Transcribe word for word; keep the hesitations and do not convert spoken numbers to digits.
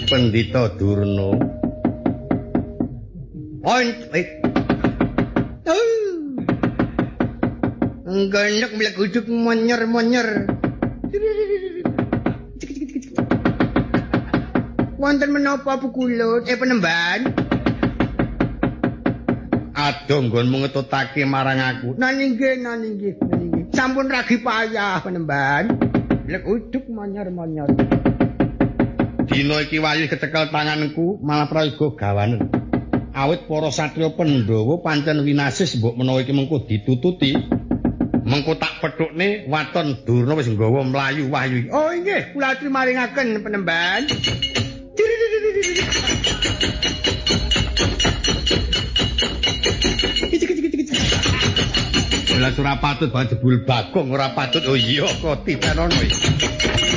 Pendhita Durna. Ont wait. Nggonek mleguduk monyor-monyor. Wonten menapa pukulut eh penemban? Adoh nggonmu ngetutake marang aku. Nah nggih, nah nggih, nggih. Sampun ragi payah penemban. Mleguduk monyor-monyor. Dina iki wayu kecekel tanganku malah prayoga gawanen. Awit para satriya Pandhawa pancen winasis mbok menawa iki mengko ditututi. Mengko tak pethukne waton Durna wis nggawa mlayu wahyu. Oh nggih, kula aturi maringaken penemban. Lah ora patut bae jebul Bagong ora patut. Oh iya kok titenono iki.